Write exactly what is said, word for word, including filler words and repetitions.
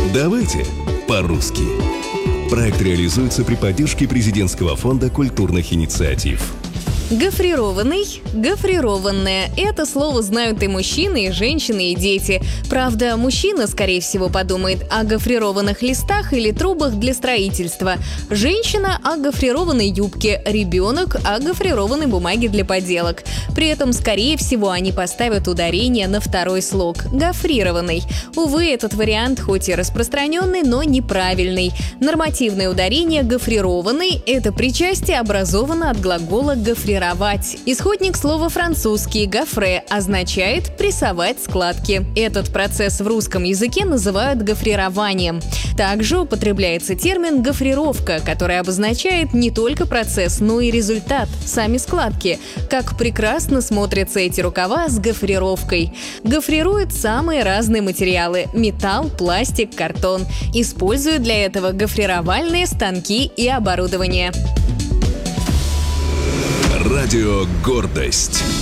Давайте по-русски. Проект реализуется при поддержке Президентского фонда культурных инициатив. Гофрированный, гофрированное – это слово знают и мужчины, и женщины, и дети. Правда, мужчина, скорее всего, подумает о гофрированных листах или трубах для строительства. Женщина – о гофрированной юбке, ребенок – о гофрированной бумаге для поделок. При этом, скорее всего, они поставят ударение на второй слог – гофрированный. Увы, этот вариант хоть и распространенный, но неправильный. Нормативное ударение гофрированный – это причастие образовано от глагола гофрировать. Исходник слова французский «гофре» означает «прессовать складки». Этот процесс в русском языке называют гофрированием. Также употребляется термин «гофрировка», который обозначает не только процесс, но и результат – сами складки. Как прекрасно смотрятся эти рукава с гофрировкой. Гофрируют самые разные материалы – металл, пластик, картон. Используют для этого гофрировальные станки и оборудование. Радио «Гордость».